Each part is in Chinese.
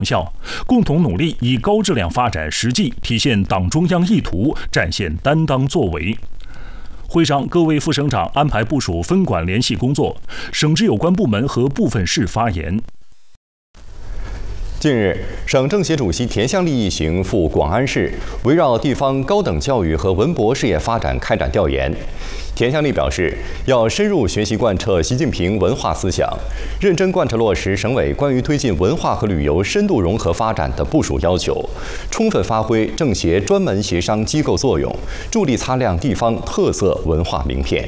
效，共同努力以高质量发展实际体现党中央意图，展现担当作为。会上，各位副省长安排部署分管联系工作，省直有关部门和部分市发言。 近日，省政协主席田向丽一行赴广安市，围绕地方高等教育和文博事业发展开展调研。田向丽表示，要深入学习贯彻习近平文化思想，认真贯彻落实省委关于推进文化和旅游深度融合发展的部署要求，充分发挥政协专门协商机构作用，助力擦亮地方特色文化名片。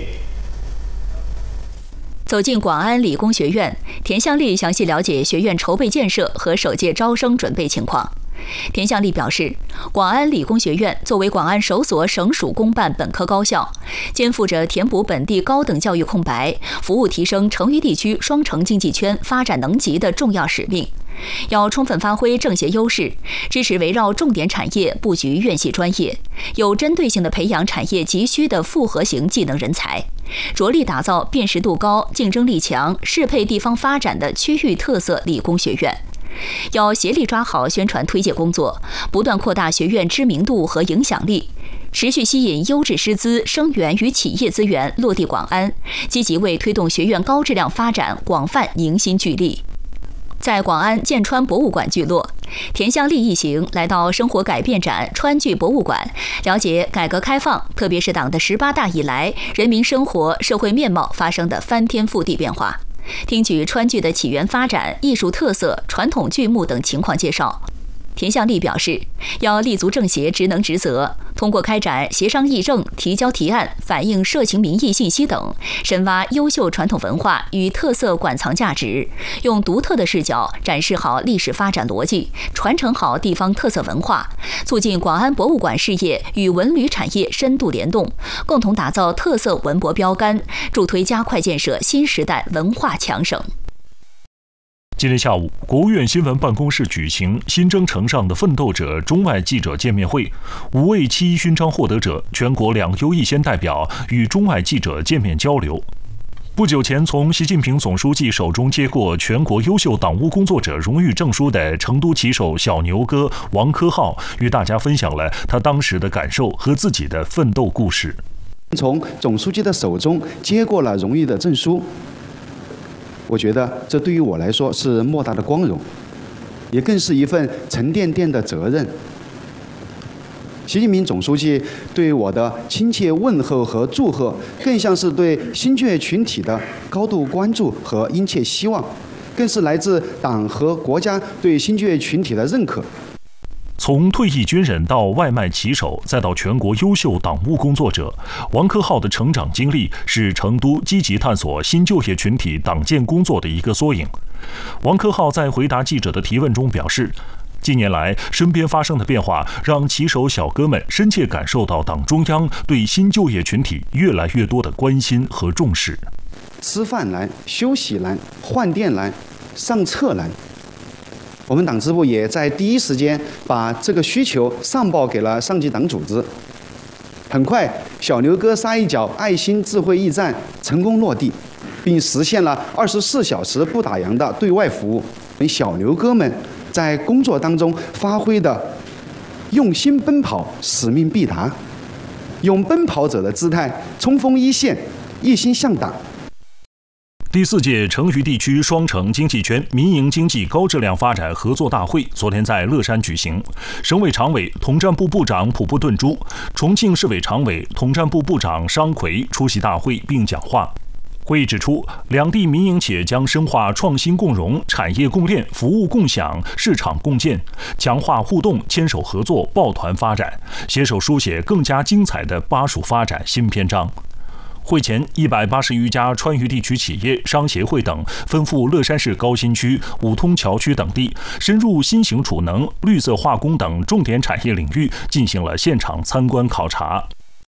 走进广安理工学院，田向丽详细了解学院筹备建设和首届招生准备情况。田向丽表示，广安理工学院作为广安首所省属公办本科高校，肩负着填补本地高等教育空白、服务提升成渝地区双城经济圈发展能级的重要使命。要充分发挥政协优势，支持围绕重点产业布局院系专业，有针对性地培养产业急需的复合型技能人才，着力打造辨识度高、竞争力强、适配地方发展的区域特色理工学院。要协力抓好宣传推介工作，不断扩大学院知名度和影响力，持续吸引优质师资、生源与企业资源落地广安，积极为推动学院高质量发展广泛凝心聚力。在广安建川博物馆聚落，田向丽一行来到生活改变展川剧博物馆，了解改革开放，特别是党的18大以来，人民生活、社会面貌发生的翻天覆地变化，听取川剧的起源发展、艺术特色、传统剧目等情况介绍。田向丽表示，要立足政协职能职责，通过开展协商议政、提交提案、反映社情民意信息等，深挖优秀传统文化与特色馆藏价值，用独特的视角展示好历史发展逻辑，传承好地方特色文化，促进广安博物馆事业与文旅产业深度联动，共同打造特色文博标杆，助推加快建设新时代文化强省。 今天下午，国务院新闻办公室举行新征程上的奋斗者中外记者见面会，5位7·1勋章获得者、全国2优1先代表与中外记者见面交流。不久前从习近平总书记手中接过全国优秀党务工作者荣誉证书的成都骑手小牛哥王科浩，与大家分享了他当时的感受和自己的奋斗故事。 从总书记的手中接过了荣誉的证书，我觉得这对于我来说是莫大的光荣，也更是一份沉甸甸的责任。习近平总书记对我的亲切问候和祝贺，更像是对新就业群体的高度关注和殷切希望，更是来自党和国家对新就业群体的认可。 从退役军人到外卖骑手，再到全国优秀党务工作者，王科浩的成长经历是成都积极探索新就业群体党建工作的一个缩影。王科浩在回答记者的提问中表示，近年来身边发生的变化，让骑手小哥们深切感受到党中央对新就业群体越来越多的关心和重视。 吃饭难、休息难、换电难、上厕难。我们党支部也在第一时间把这个需求上报给了上级党组织。很快，小牛哥撒一脚爱心智慧驿站成功落地，并实现了24小时不打烊的对外服务。小牛哥们在工作当中发挥的用心奔跑、使命必达，用奔跑者的姿态冲锋一线，一心向党。 第4届成渝地区双城经济圈民营经济高质量发展合作大会昨天在乐山举行，省委常委、统战部部长普布顿珠、重庆市委常委、统战部部长商奎出席大会并讲话。会议指出，两地民营企业将深化创新共融、产业共链、服务共享、市场共建，强化互动，牵手合作，抱团发展，携手书写更加精彩的巴蜀发展新篇章。会前，180余家川渝地区企业、商协会等奔赴乐山市高新区、五通桥区等地，深入新型储能、绿色化工等重点产业领域进行了现场参观考察。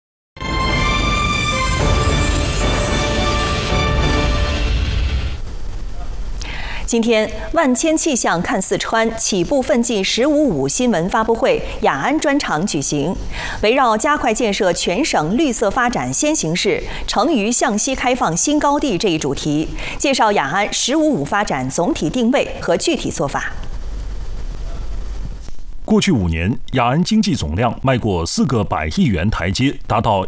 今天，万千气象看四川起步奋进“15.5”新闻发布会雅安专场举行，围绕加快建设全省绿色发展先行市、成渝向西开放新高地这一主题，介绍雅安“15.5”发展总体定位和具体做法。 过去5年，雅安经济总量迈过4个100亿元台阶，达到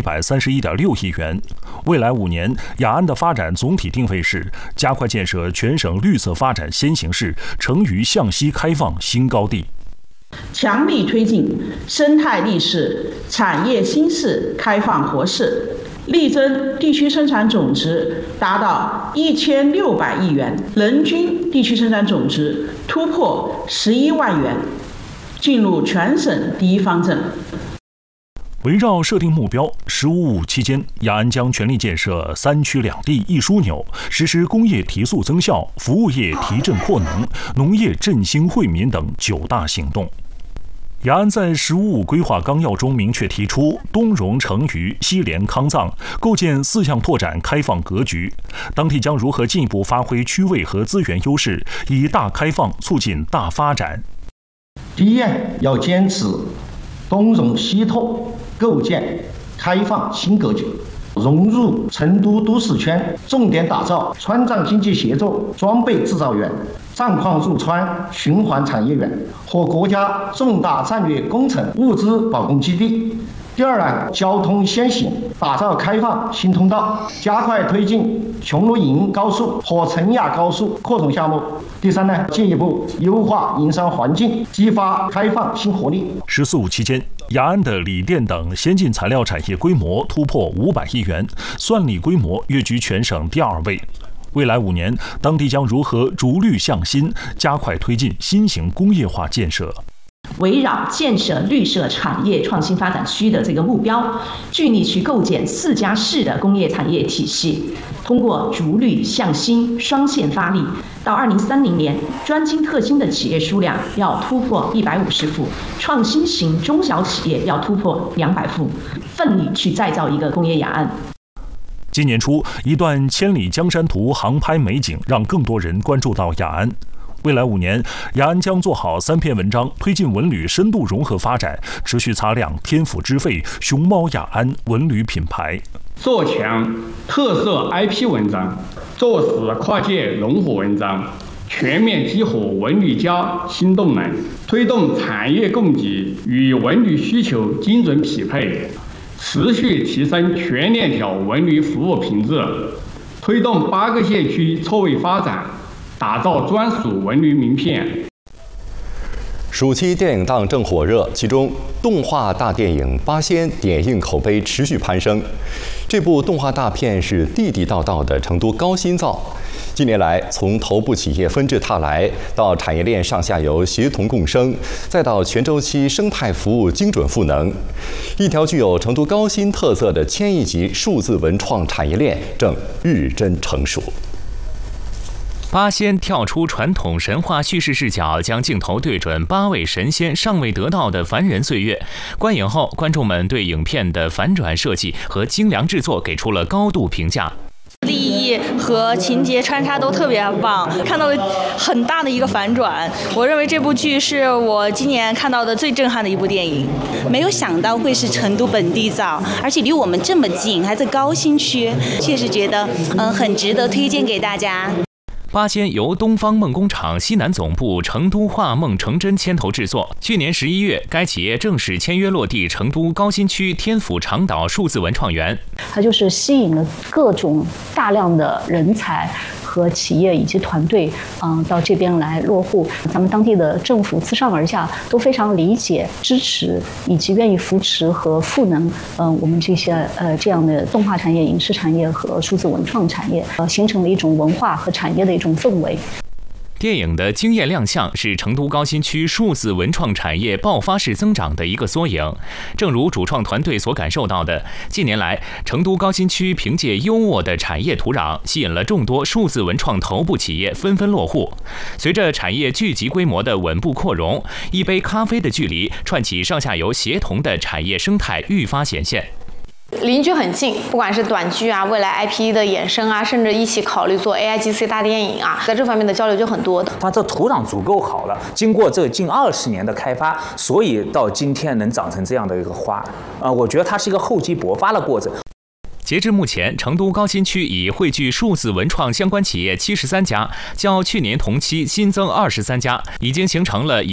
1131.6亿元。未来5年，雅安的发展总体定位是加快建设全省绿色发展先行市，成渝向西开放新高地， 强力推进生态立市、产业新市开放活市，力争地区生产总值达到1600亿元，人均地区生产总值突破11万元，进入全省第一方阵。 围绕设定目标，“15+5”期间，雅安将全力建设3区2地1枢纽，实施工业提速增效、服务业提振扩能、农业振兴惠民等9大行动。雅安在“15+5”规划纲要中明确提出，东融成渝，西连康藏，构建4项拓展开放格局。当地将如何进一步发挥区位和资源优势，以大开放促进大发展？ 第一，要坚持东融西拓，构建开放新格局，融入成都都市圈，重点打造川藏经济协作装备制造园、藏矿入川循环产业园和国家重大战略工程物资保供基地。第二呢，交通先行，打造开放新通道，加快推进穹庐营高速和成雅高速扩容项目。第三呢，进一步优化营商环境，激发开放新活力。 “14+5”期间，雅安的锂电等先进材料产业规模突破500亿元，算力规模跃居全省第2位。未来5年，当地将如何逐绿向新，加快推进新型工业化建设？ 围绕建设绿色产业创新发展区的这个目标，尽力去构建4+4的工业产业体系，通过逐绿向新双线发力，到2030年，专精特新的企业数量要突破150户，创新型中小企业要突破200户，奋力去再造一个工业雅安。 今年初，一段千里江山图航拍美景，让更多人关注到雅安。未来5年，雅安将做好3篇文章，推进文旅深度融合发展，持续擦亮天府之肺、熊猫雅安文旅品牌。 做强特色 IP 文章，做实跨界融合文章，全面激活文旅+新动能，推动产业供给与文旅需求精准匹配，持续提升全链条文旅服务品质，推动8个县区错位发展，打造专属文旅名片。 暑期电影档正火热，其中动画大电影《八仙》点映口碑持续攀升。这部动画大片是地地道道的成都高新造。近年来，从头部企业纷至沓来，到产业链上下游协同共生，再到全周期生态服务精准赋能，一条具有成都高新特色的千亿级数字文创产业链正日臻成熟。 八仙跳出传统神话叙事视角，将镜头对准8位神仙尚未得到的凡人岁月。观影后，观众们对影片的反转设计和精良制作给出了高度评价。 立意和情节穿插都特别棒，看到了很大的一个反转。我认为这部剧是我今年看到的最震撼的一部电影。 没有想到会是成都本地造，而且离我们这么近，还在高新区，确实觉得很值得推荐给大家。 八仙由东方梦工厂西南总部成都画梦成真牵头制作。去年11月，该企业正式签约落地成都高新区天府长岛数字文创园。 它就是吸引了各种大量的人才和企业以及团队，到这边来落户。咱们当地的政府自上而下都非常理解、支持以及愿意扶持和赋能，我们这些这样的动画产业、影视产业和数字文创产业，形成了一种文化和产业的一种氛围。 电影的惊艳亮相是成都高新区数字文创产业爆发式增长的一个缩影。正如主创团队所感受到的，近年来，成都高新区凭借优渥的产业土壤，吸引了众多数字文创头部企业纷纷落户。随着产业聚集规模的稳步扩容，一杯咖啡的距离串起上下游协同的产业生态愈发显现。 邻居很近，不管是短剧啊、未来 IP 的衍生啊，甚至一起考虑做 AIGC 大电影啊，在这方面的交流就很多的。 它这土壤足够好了，经过这近20年的开发，所以到今天能长成这样的一个花，我觉得它是一个厚积薄发的过程。 截至目前，成都高新区已汇聚数字文创相关企业73家，较去年同期新增23家，已经形成了